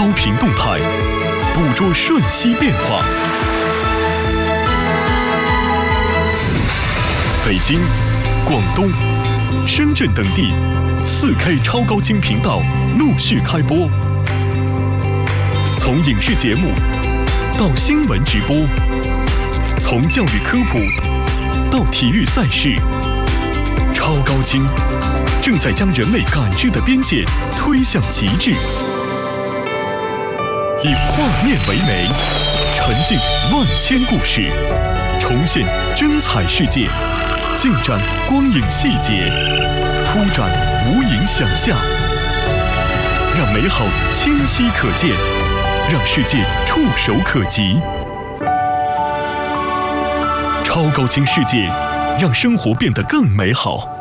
高频动态，捕捉瞬息变化。北京、广东、深圳等地4K 超高清频道陆续开播，从影视节目到新闻直播，从教育科普到体育赛事，超高清正在将人类感知的边界推向极致。以画面为媒，沉浸万千故事，重现真彩世界，尽展光影细节，铺展无垠想象，让美好清晰可见，让世界触手可及。超高清世界，让生活变得更美好。